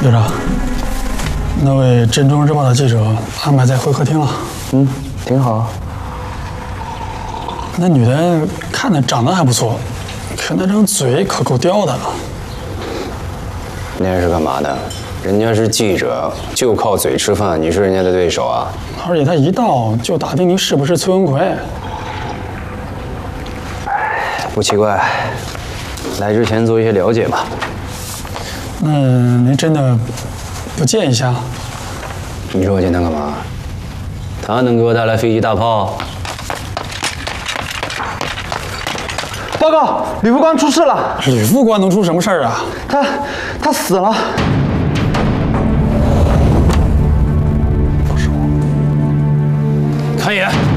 队长，那位《镇中日报》的记者安排在会客厅了。 挺好。 那女的看着长得还不错，可那张嘴可够刁的。 那是干嘛的？人家是记者，就靠嘴吃饭，你是人家的对手啊？ 而且他一到就打听您是不是崔文奎。 不奇怪，来之前做一些了解吧。 那您真的不见一下？ 你说我见他干嘛？他能给我带来飞机大炮？ 报告，吕副官出事了。 吕副官能出什么事儿啊？ 他死了。 不是我。 开野。